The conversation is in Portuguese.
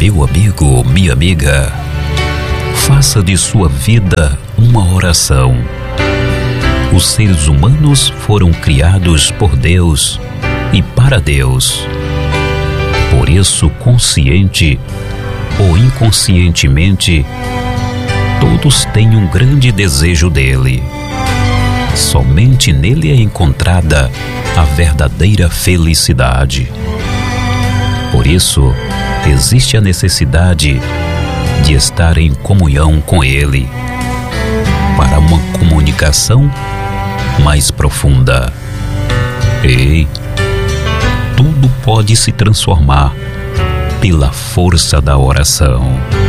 Meu amigo, minha amiga, faça de sua vida uma oração. Os seres humanos foram criados por Deus e para Deus. Por isso, consciente ou inconscientemente, todos têm um grande desejo dele. Somente nele é encontrada a verdadeira felicidade. Por isso, existe a necessidade de estar em comunhão com ele, para uma comunicação mais profunda. E tudo pode se transformar pela força da oração.